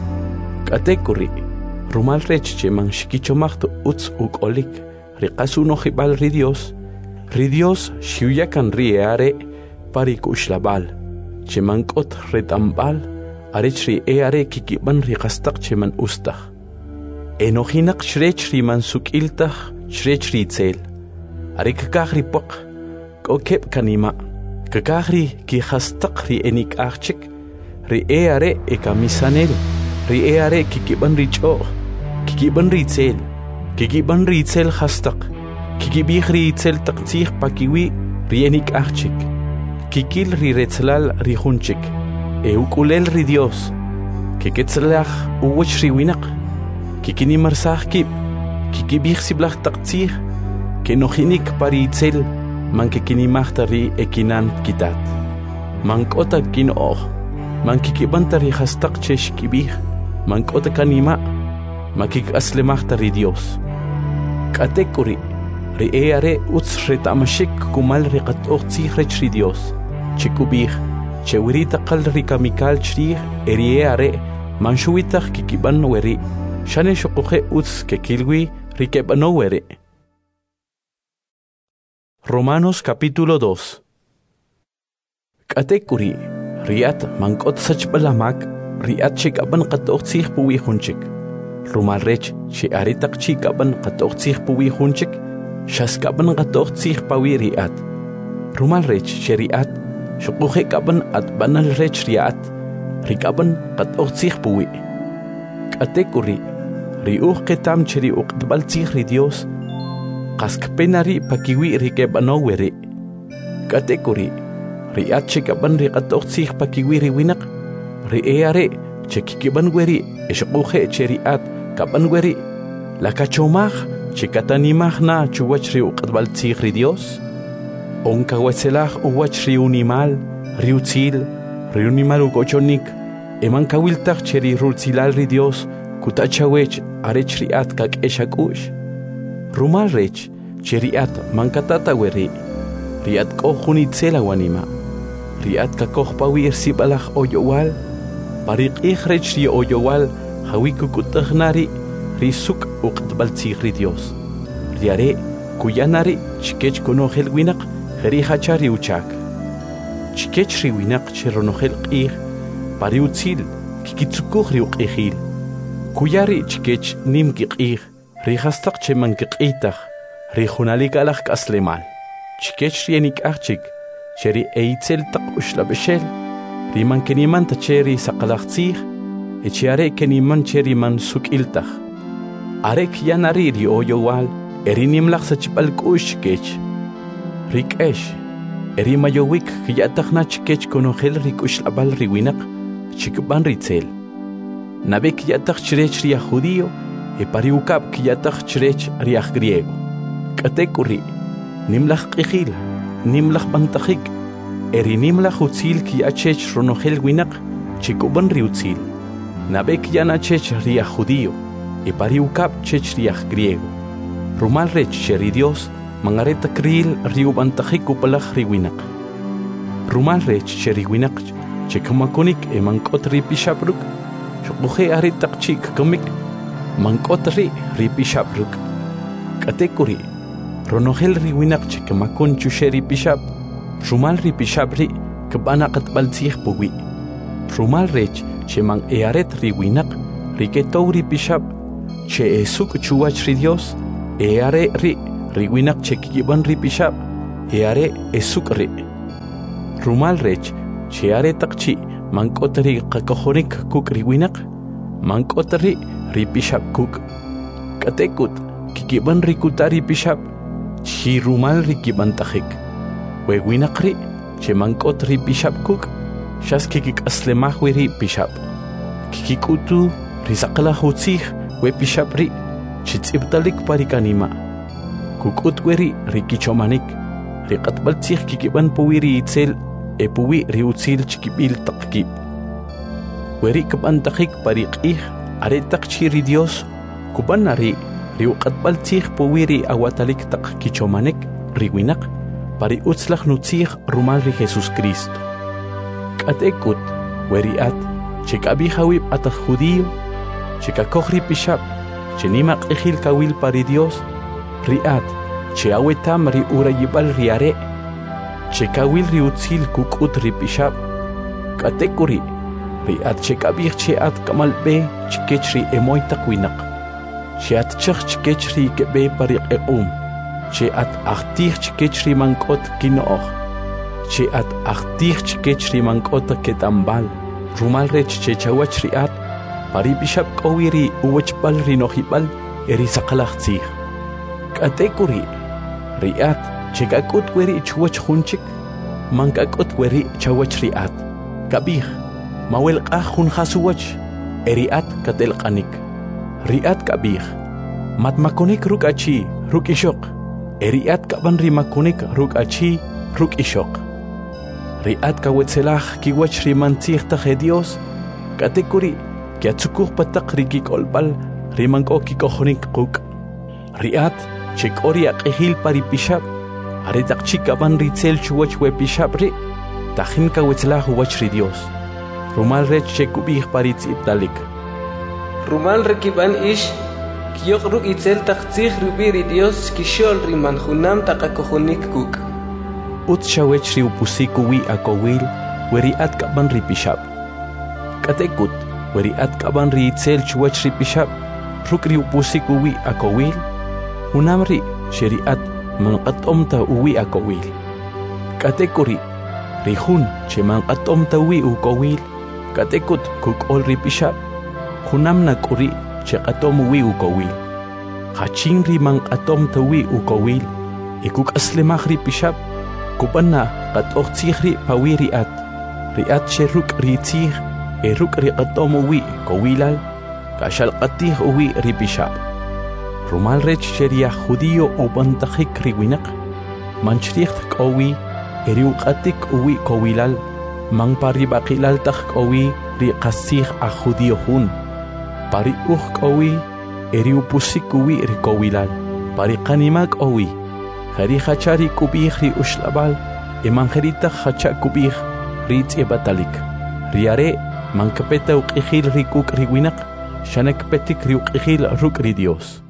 katekuri rumal rech cheman shikichomaqtu utz ukolik ri qasuno jibal ri Dios ri Dios shuyakan ri are pari kushlabal cheman kot retambal arech ri e are kikiban ri qastaq cheman ustaj enohinaq shrech ri mansukiltaj shrech ri itzel are kakaj ri poq kokeb kanima kakaj ri ki qastaq ri enik archik ri e are e kamisanel ri e are kikiban ri ch'oq kikiban ri itzel kikiban ri itzel qastaq kikibij ri itzel taqtzij pakiwi ri enik archik kikil ri retzlal ri junchik e ukulel ri Dios kiketzlaj uwach ri winaq kikinimarsaj kib kikibij siblaj taqtzij kenojinik pari itzel man kikinimajta ri ekinan kitat man k'ota kin'oj man kikibanta ri qastaq che xkibij man k'ota kanima man kik'aslemajta ri Dios k'atekuri ri e are utz reta'mashik kumal ri qat'oj tzij rech ri Dios chikubij chewirita qal ri kamikal chrij eri e are man shuwitaj kikiban weri shane shuquje utz kekilwi ri kebano weri. Romanos capítulo dos. Katekuri riat mankot sachbalamak riat chikaban qat'oj tzij puwi junchik rumal rech che aritaq chikaban qat'oj tzij puwi junchik shaskaban qat'oj tzij pawi riat rumal rech che riat shuquje kaban at banal rech riat rikaban qat'oj tzij puwi katekuri ri uj ketam cheri uqtbal tzij ri Dios qaskpenari pakiwi ri kebano weri katekuri riat chikaban ri qat'oj tzij pakiwi ri winaq ri e are chekikiban weri eshquje che riat kaban weri la kachomaj chikatanimaj na chuwach ri uqtbal tzij ri Dios onka wetzelaj uwach ri unimal ri utzil ri unimal ukochonik eman kawiltaj che ri rutzilal ri Dios kutachawech arech riat kak'exakush rumal rech che riat mankatata weri riat k'oj itzel awanima riat kakoj pawi irsibalaj oyowal pariq'ij rech ri oyowal hawi kukutajnari ri suk uqtbal tzij ri Dios riare kuyanari chikech kunojel winaq jeri hacha ri uchak chikech ri winaq che ronojel q'ij pari utzil kikitzukuj ri uq'ijil kuyari chikech nim kiq'ij ri qastaq che man kiq'iytaj ri junalik alaj k'aslemal chikech ri enik'ajchik che ri e itzel taq uxlab'exel ri man kenimanta che ri saqalaj tzij e che are keniman che ri man suk'iltaj are kyanari ri oyowal eri nimlaj sachb'al k'ux chikech ri k'ex eri mayowik kyatajna chikech konojel ri k'uxlab'al ri winaq chikb'an ri tzel nabe kyataj chrech ri aj judío e pari ukab kyataj chrech ri aj griego k'atekuri nimlaj q'ijil nimlaj b'antajik eri nimlaj utzil kyachech ronojel winaq chikub'an ri utzil nabe kyanachech ri aj judío e pari ukab chech ri aj griego rumal rech che ri Dios mangareta kril ri ub'antajik upalaj ri winaq rumal rech che ri winaq che kamakonik e mank'ot ri pixabruk shuquje ari taq chik kamik mank'ot ri ri pixabruk k'atekuri ronojel ri winaq che kamakon chuxe ri pixab rumal ri pixabri kb'ana qatb'al tzij puwi rumal rech che man e aret ri winaq ri ketow ri pixab che esuk chuwach ri Dios e are ri ri winak che kiban ri pishab e are esuk ri rumal rech che are takchi mankotri qakohonik kuk ri winak mankotri ri pishab kuk katekut kikiban ri kutari pishab chi rumal ri kiban takhik we winak ri che mankotri pishab kuk shas kikik aslemah ri pishab kikikutu ri saqla hutsih we pishab ri chitsibtalik parikanima kukut weri ri kichomanik ri qatbal tsih kikiban puwiri itzel e puwi ri utsil chikibil taqkib weri kaban takhik pariqih are taqchi ri Dios kuban ri ri qatbal tsih puwiri awatalik taq kichomanik ri winak pari utslakh nutsih rumal ri Jesus Cristo katekut weri at chikabi hawib at judío chikakohri pishab chenimaq ejil kawil pari Dios riat che awetam ri urayibal riare che kawil ri utsil kukut ri pishab katekuri riat che kabih che at kamal be chikech ri emoy takwinaq che at chakh chikech ri kebe pari equm che at achtih chikech ri mankot kinoh che at achtih chikech ri mankot ketambal rumal rech che chawach riat pari bishab kawiri uwachbal ri nohibal eri saqlaq tsih katekuri riat chekakut weri chuwach hunchik mankakut weri chawach riat kabih mawel qahun khasuwach eriat katelqanik riat kabih matmakonik rukachi rukishok eriat kaban rimakonik rukachi rukishok riat kawetselah kiwach rimantzih ta Dios katekuri kiatsukuh patak riki kolbal rimanko kikohonik kuk riat chek oria qehil pari pishab are takchika ban ritzel chuwach we pishab ri tahin ka wetlah wach ri Dios rumal rech chekubih pari tsiptalik rumal rekiban ish kiyok ruk itzel taktzih rubi ri Dios kishol riman hunam taqakohonik kuk ut shawech ri upusiku wi akowil weri at ka ban ri pishab katekut weri at ka ban ri itzel chuwach ri pishab ruk ri upusiku wi akowil unamri sheriat manqatomta uwi akowil katekuri rihun che manqatomta uwi ukowil katekut kukol ri pishab hunamna kuri che qatom uwi ukowil khachin ri manqatomta uwi ukowil ikuk aslemah ri pishab kubanna qatoq tsihri pawiri at riat sheruk ri tsih e ruk ri qatom uwi kowilal kashal qatih uwi ri pishab rumal rech sheria judío ubantajik riwinak manchricht kowi eri uqatik uwi kowilal man pari baqilal tak kowi ri qasih a judío hun pari uq kowi eri upusik uwi ri kowilal pari qanimak kowi khari khachari kubih ri ushlabal emangerita khacha kubih ri tsebatalik riare man kapeta uqihil ri kuk riwinak shanak petik ri uqihil ruk ri Dios.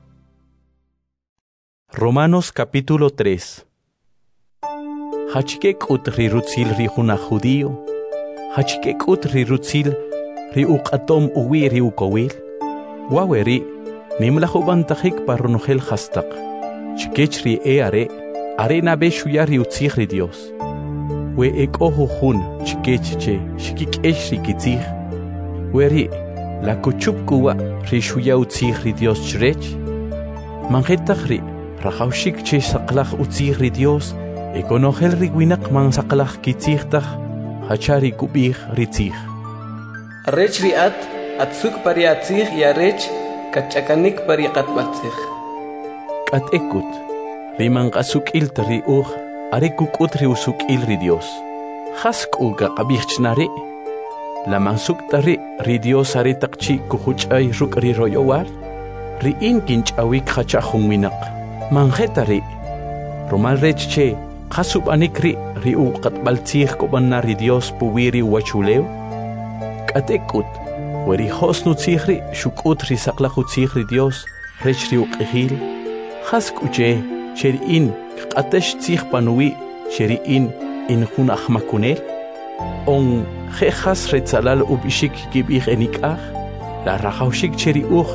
Romanos capítulo tres. Hachike kut ri rutzil ri juna judío, hachike kut ri rutzil ri uqatom uwi ri ukowil, waweri nimlahuban tajik parunojel hastak, chikech ri e are, are nabe shuya ri utzih ri Dios, we ek ohu hun chikech che shikik esh ri kitzih, weri la kuchup kuwa ri shuya utzih ri Dios chrech, manjetach ri Rajaushik che saqlaq utzih ri Dios e konogel ri winak man saqlaq kitzihtaj hachari kubih ritzih rech riat atsuk pari atzih ya rech kachakanik pari qatbatzih katekut riman qasukil tri uj are kukut ri usukil ri Dios hasku ga qabihchnari la mansuk tari ri Dios are taqchi kuhuchay ruk ri royowar ri in kinchawik hachahun winak manjetari rumal rech che khasub anikri ri u qatbaltzih kobanna ri Dios puwiri wachuleo katekut weri hosnu tzihri shukut ri saqlaqu tzihri Dios rech ri uqihil khaskuche sherin qatesh tzih panui sherin in khun ahmakunel on khas retzalal ubishik kibih enikah la rajaushik cheri uj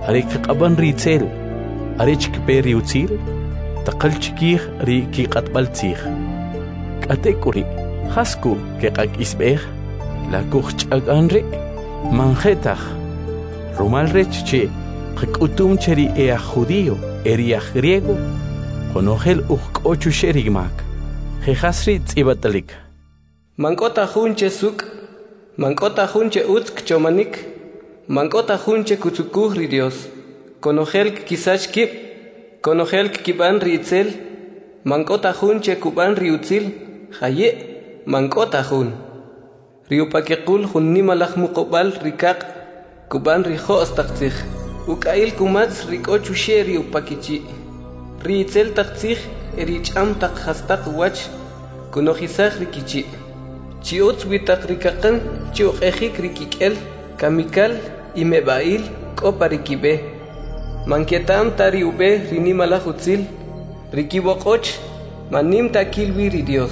are kaqaban ritzel are chikpe riutzil taqal chikih ri ki qatbal tzih katekuri hasku ke qak isbeh la kuch'aganri manjetah rumal rech che qqutum cheri e judío eria griego konogel uqochu sherigmak jehasri tsibatalik Mankota junche suk, mankota junche utsk chomanik, mankota junche kutsukuhri Dios, konogel kisach kip, konogel kiban ritzel, mankota junche kuban riutzil, haye, mankota jun. Riupakekul jun nimalach mukobal rikak, kuban rijo astakzich, ukail kumatz rikochu she riupakichi. Ritzel takzich, erich am tak hastak wach, konojisach rikichi. Chiot witak rikakan, chiok ejik rikikel, kamikal, imebail, koparikibe. Mankietam tari ube, rinimala hutzil, rikibokoch, manim takil wiri Dios.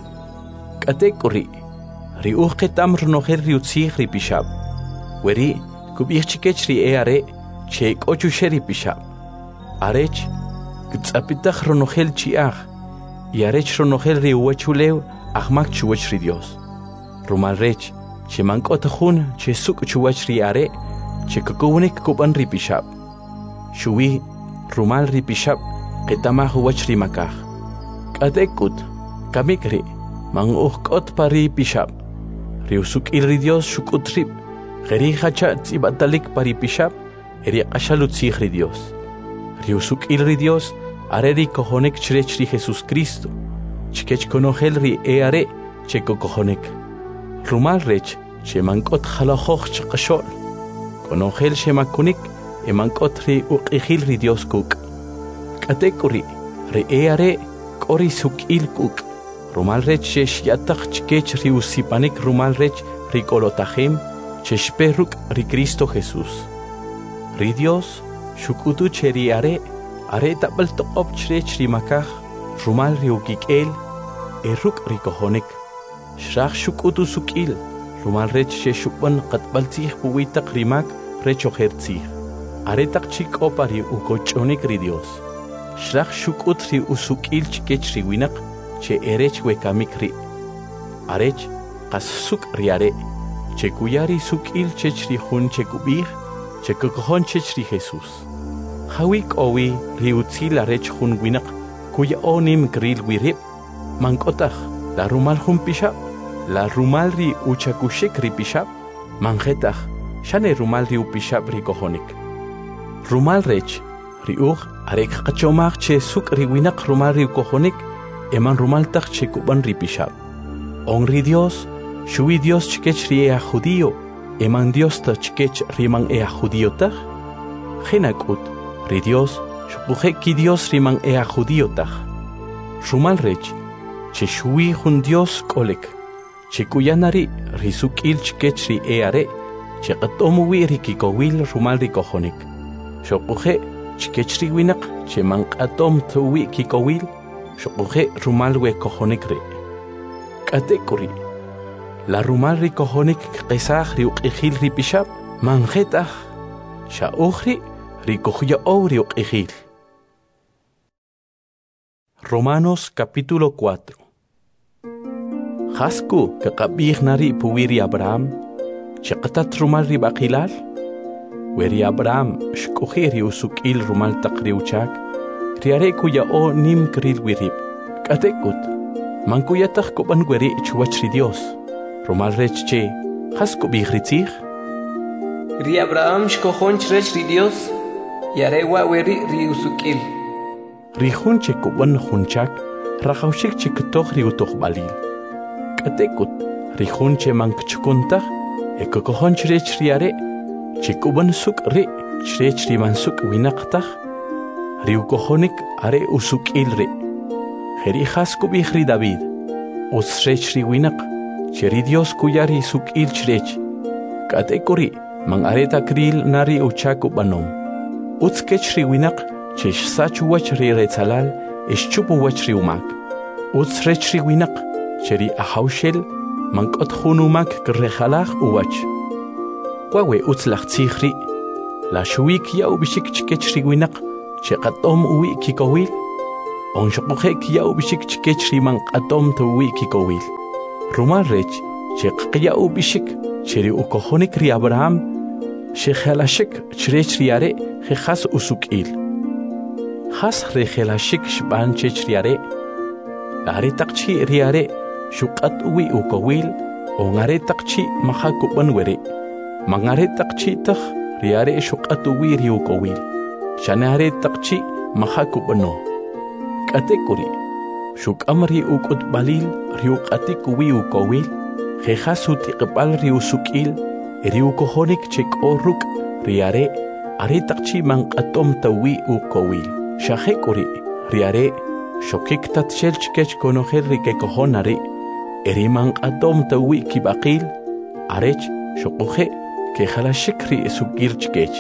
Katekuri, riuketam runoher riutzih ripishab. Weri, kubichikech ri eare, chek ochusheri pishab. Arech, gtzapitach runohel chiach, yarech runohel riuachuleu, ahmak chuwach ri Dios. Rumal rech, che mankotahun, che suk chuwach ri are, che kukunik kuban ripishab. Shuwi, rumal ripishab, ketamah huwach ri makah. Katekut, kamikri, mang uhkot pa ripishab. Riusuk il ri Dios shukut rip, geri hacha tzibatalik pa ripishab, eri ashalutzih ri Dios. Riusuk il ri Dios, areri kohonek chrech ri Jesus Cristo. Chikech konogel ri eare, che kokohonek. Rumal rech, che mankot halahoch chakashol. Konogel che makunik, e mankot ri uqihil ri Dios kuk. Katekuri, ri eare, kori suk il kuk. Rumal rech che shiatach chikech ri usipanik rumal rech ri kolotahim, che shperuk ri Cristo Jesus. Ri Dios, shukutu che ri are, are tabal toqop chrech ri makah, rumal ri ukikel, eruk ri kohonik. Shrach shukutu sukil, rumal rech she shukban qatbaltzih puwitak rimak rech ojertzih. Aretak chik opari ukochonik ri Dios. Shrach shukut ri usukil chikech ri winak, che erech wekamik ri. Arech qas suk ri are, che kuyari sukil chech ri hun che kubih, che kokohon chech ri Jesus. Hawik owi ri utzil arech hun winak, kuya onim gril wirib, mankotach, la rumal hun pishab, la rumal ri uchakushik ri pishab, manjetach, shane rumal ri upishab ri kohonik. Rumal rech, ri uch, arek kachomach che suk ri winak rumal ri kohonik, eman rumal tach che kuban ri pishab. On ri Dios, shui Dios chikech ri ea judío, eman Dios ta chikech riman ea judío tach. Genakut, ri Dios, shupuje ki Dios riman ea judío tach. Rumal rech, che shui jun Dios kolek, che kuyanari risukil chikech ri eare, che qatomuwi rikikowil rumal ri kohonik. Shopuje chikech ri winak, che man qatom tuwi kikowil, shopuje rumal we kohonik re. Katekuri, la rumal ri kohonik qesach ri uqihil ri pishab, manjetach, sha ukhri ri kohya ou ri uqihil. Romanos capítulo cuatro. Hasku que qabih nari puwiri Abraham, chaqatat rumal ri baqilal, weri Abraham shkuhiri usukil rumal taqri uchak, riare kuya o nim kril wirib, katekut, man kuya tak kuban weri chuwach ri Dios, rumal rech che, hasku bih ritzih? Ri Abraham shkohon chrech ri Dios, yarewa weri ri usukil. Rihun che kuban hunchak, rajaushik che ketoch ri utoch balil. Katekut, rihun che man kchukuntach, e kokohon chrech riare, che kuban suk ri, chrech ri man suk winaqtach, ri ukohonik are usuk il ri. Heri hasku bih ri David, us chrech ri winaq, che ri Dios kuyari suk il chrech. Katekuri, man areta kril nari uchaku banom. Uts kech ri winaq, chesh sachu wach ri retzalal, ish chupu wach ri umak. Uts rech ri winak, cheri ahaushel, mankot hun umak grejalach uwach. Wawe uts lach tzihri, la shuik ya ubishik chikech riwinak cheqatom uwi kikowil on shoqoqek ya ubishik chikech riman qatom to uwi kikowil rumal rech cheqya ubishik cheri ukohonik ri Abraham shekhalashik chrech riare khas usukil khas rekhalashik shban chech riare ari taqchi riare shuqat uwi ukowil ongare taqchi mahakuban were mangare taqchi takh riare shuqat uwi ri ukowil shanare taqchi mahakubano katekuri shukamri ukut balil riuqatik uwi ukowil khasut iqbal ri usukil ri ukohonik chek oruk riare ari taqchi manqatom tawi ukowil shahekuri riare shokik tatshel chkech konohel ri kekohonari eri manqatom tawi kibaqil arech shoqohe ke khalashik ri usukil chkech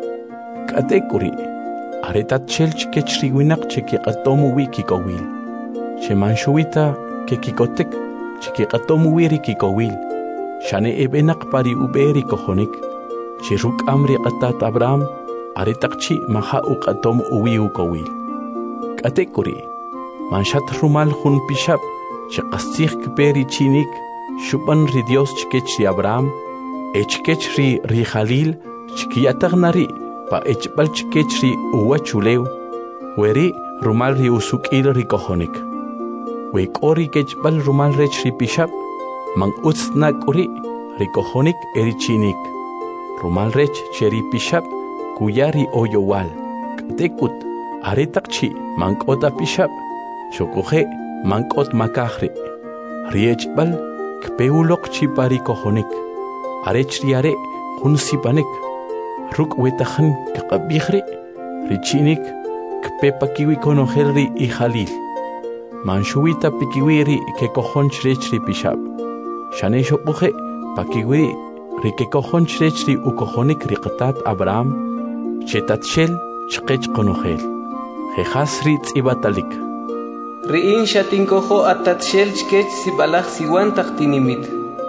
katekuri ari tatshel chkech ri winak cheki qatom uwi kikowil shemanshuita ke kikotek chiki qatom wiri kikowil shane ebenak pari uberi kohonik chiruk amri qatat Abraham ari taqchi maha uqatom uwi ukowil katekuri manshat rumal khun pishab chiqastikh kperi chinik shuban ri Dios chikech ri Abraham echkech ri ri Khalil chikiyatagnari pa echbal chikech ri uwa chulew weri rumal ri usukil ri kohonik we kori kechbal rumal rech ri pishab mang utsna kuri ri kohonik eri chinik rumal rech cheri pishab kuyari oyowal katekut ari taqchi mankota pishab shokohe mankot makahri riechbal kpeuloq chi pari kohonik arech riare khunsipanik ruk wetakhan kaqabihri ri chinik kpepakiwi konohel ri ihalil manshuita pikiwiri ke kohon chrechri pishab shane shoqohe pakiwiri ri ke kohon chrechri ukohonik ri qatat Abraham chetatshel chqech qonohel khasri tsibatalik riin shatinkoho atatshel chkech sibalach siwan taqtinimit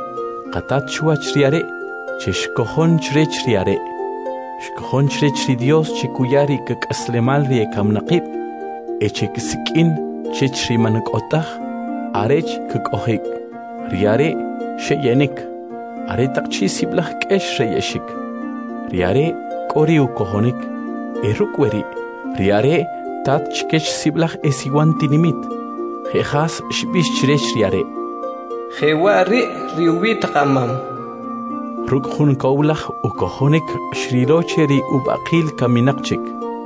qatat chuach riare cheshkohon chrechri are shkohon chrechri Dios chikuyari kakaslemal ri kamnaqib echekisikin chechri manakotah arech kukohik riare sheyenik are taqchi siblach kesh reyeshik riare kori ukohonik erukweri riare tat chkech siblach esiwantinimit khas shbish chrech riare khewari riubi taqamam rukhun kawlach ukohonik shrirocheri ubaqil kaminaqchik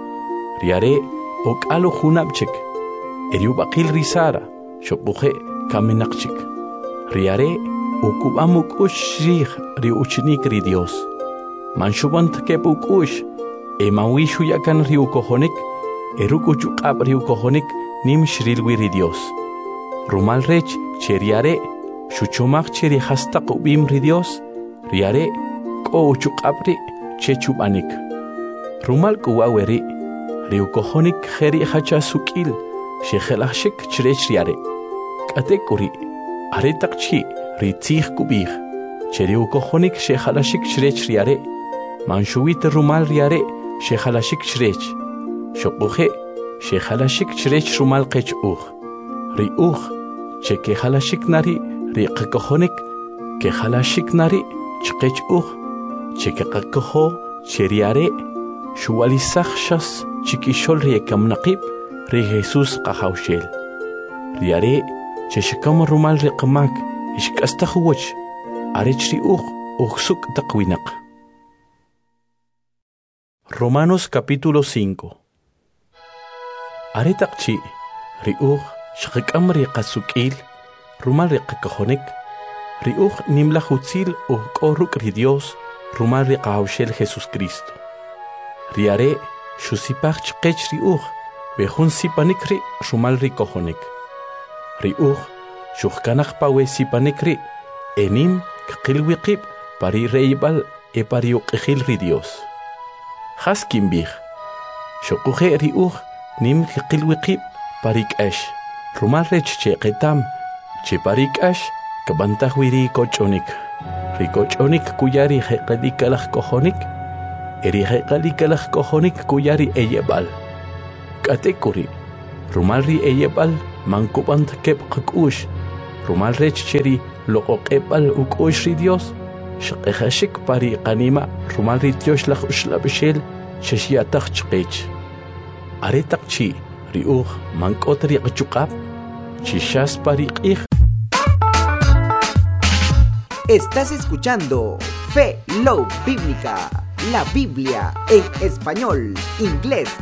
riare okalu khunabchik Eriu bakil risara, shobuhe kaminakchik. Riare, ukubamuk ushrih ri uchinik ri Dios. Manshubant kepuk ush, e mawishu yakan ri ukohonik, erukuchuk ab ri ukohonik nim shrilwi ri Dios. Rumal rech, cheriare, shuchumak cheri hastak ubim ri Dios, riare, ko uchuk abri, chechubanik. Rumal kuwaweri, ri ukohonik kheri hacha sukil, shekhalashik chrech riare katekuri are taqchi ri tsikh kubih cheri ukohonik shekhalashik chrech riare manshuit rumal riare shekhalashik chrech shoquhe shekhalashik chrech rumal qech ukh ri ukh cheke khalashik nari ri qakohonik ke khalashik nari chqech ukh cheke qakoho cheriare shuwalisakh shas chikishol ri kamnaqib ri Jesus qahawshel riare cheshkam rumal riqmak ishkastakhwach arechri ukh ukhsuk taqwinaq Romanos capítulo cinco Aretaqchi ri ukh shqikam ri qasukil rumal riqkohonik ri ukh nimlahutzil uqoruk ri Dios rumal ri qahawshel Jesus Cristo riare shusipach chqech ri ukh Behun sipanikri rumal ri kohonik. Ri ukh shuhkanaq pawe sipanikri enim kqilwiqib pari reibal e pari uqihil ri Dios. Khas kimbih. Shokuhe ri ukh nim kqilwiqib pari k'ash. Rumal rech che qetam che pari k'ash kabantahwi ri kochonik. Ri kochonik kuyari heqedikalaj kohonik erije kalikalah kohonik kuyari eyebal. Katekuri, rumalri eyebal mankubant kep kakush, rumal rech cheri loko kepal ukushri Dios, shakehashik pari kanima rumalri Dios lach ushlabishel, shashiatach chkech. Aretak chi, riuch mankotri kachukap, chishas pari ik. Estás escuchando Fe Love Bíblica, la Biblia en español, inglés